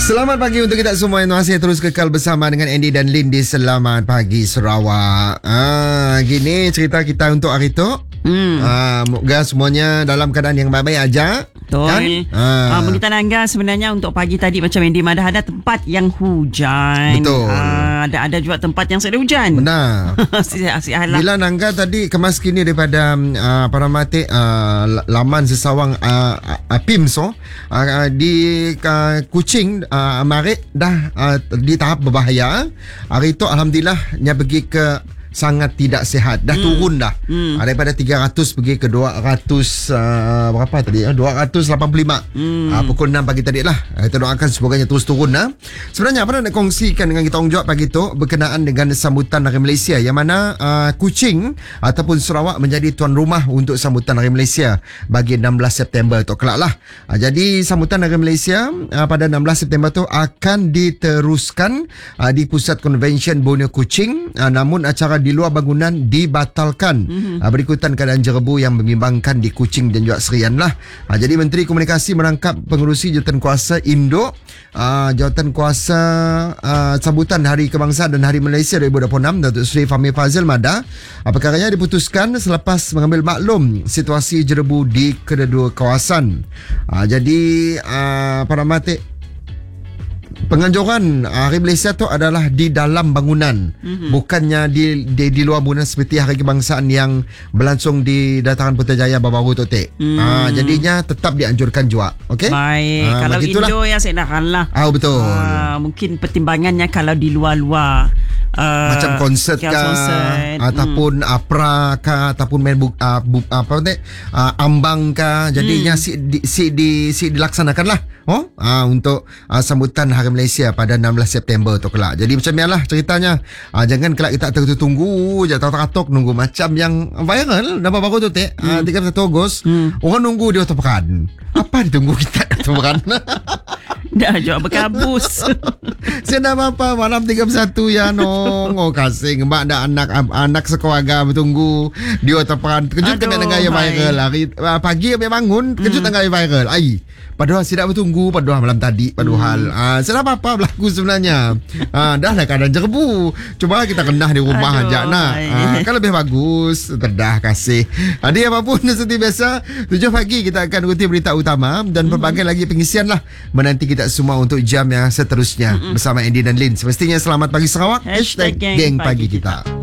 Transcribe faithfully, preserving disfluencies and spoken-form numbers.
Selamat pagi untuk kita semua. Terima kasih terus kekal bersama dengan Andy dan Lin di Selamat Pagi Sarawak. Ah, gini cerita kita untuk hari tu. Hmm. Ah, moga semuanya dalam keadaan yang baik-baik aja. Betul. Kan? Ah. Ah, kita nangga sebenarnya untuk pagi tadi macam Andy Madah ada tempat yang hujan. Betul. Ah, ada ada juga tempat yang tak ada hujan. Benar. Bila nangga tadi kemas kini daripada uh, para mati uh, laman sesawang uh, uh, P I M S oh, uh, di uh, Kuching uh, Marik dah uh, di tahap berbahaya. Hari itu alhamdulillah nya pergi ke sangat tidak sihat. Dah hmm. turun dah. Hmm. Daripada tiga ratus pergi ke dua ratus uh, berapa tadi? dua ratus lapan puluh lima. Hmm. Uh, pukul enam pagi tadi lah. Kita doakan semoganya terus turun lah. Sebenarnya apa nak kongsikan dengan kita orang jawab pagi tu berkenaan dengan sambutan Hari Malaysia yang mana uh, Kuching ataupun Sarawak menjadi tuan rumah untuk sambutan Hari Malaysia bagi enam belas September tu kelak lah. Uh, jadi sambutan Hari Malaysia uh, pada enam belas September tu akan diteruskan uh, di Pusat Konvensyen Borneo Kuching. Uh, namun acara di luar bangunan dibatalkan mm-hmm. uh, berikutan keadaan jerebu yang membimbangkan di Kuching dan juga Serian lah. Uh, jadi Menteri Komunikasi merangkap pengerusi Jawatankuasa Indo uh, Jawatankuasa uh, sambutan Hari Kebangsaan dan Hari Malaysia dua ribu dua puluh enam Datuk Seri Fahmi Fazil Madah. Uh, perkaranya diputuskan selepas mengambil maklum situasi jerebu di kedua-dua kawasan. Uh, jadi uh, para mati penganjuran Hari Malaysia tu adalah di dalam bangunan, mm-hmm. bukannya di, di di luar bangunan seperti Hari Kebangsaan yang berlangsung di Dataran Putrajaya baru-baru tu tek. Mm. Ah, jadinya tetap dianjurkan juga. Okey. Baik. Ah, kalau Indo ya saya nak lah. Ah, betul. Ah, mungkin pertimbangannya kalau di luar-luar Uh, macam konsert kah konsert. Ataupun mm. apra kah ataupun main bu, uh, bu, apa ni uh, ambang kah jadinya mm. si, di, si, di, si dilaksanakan lah oh uh, untuk uh, sambutan Hari Malaysia pada enam belas September tu kelak. Jadi macam nialah ceritanya. Uh, jangan kelak kita tunggu je tatok-tatok nunggu macam yang viral nama baru tu tek mm. uh, tiga puluh satu Ogos mm. orang nunggu dia pekan. Apa ditunggu kita tu pekan? Dah jawab berkabus. Saya dah apa malam tiga puluh satu ya nong. Oh kasing mak ada anak anak sekeluarga bertunggu dia tepan kejut kena dengan yang viral hari pagi dia bangun kejut dengan yang viral. Ai padahal saya dah bertunggu padahal malam tadi padahal hmm. ah saya apa berlaku sebenarnya. Ah dah lah keadaan jerebu. Cuba kita kendah di rumah aja nah. Ah, kan lebih bagus. Terdah kasih. Jadi apapun seperti biasa tujuh pagi kita akan ikuti berita utama dan pelbagai hmm. lagi pengisian lah menanti kita semua untuk jam yang seterusnya mm-hmm. bersama Andy dan Lin. Semestinya selamat pagi Sarawak. Hashtag, Hashtag geng, geng pagi kita, kita.